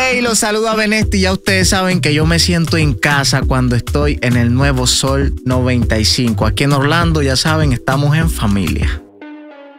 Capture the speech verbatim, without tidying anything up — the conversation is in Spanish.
Hey, los saludo a Benesti. Ya ustedes saben que yo me siento en casa cuando estoy en el nuevo Sol noventa y cinco. Aquí en Orlando, ya saben, estamos en familia.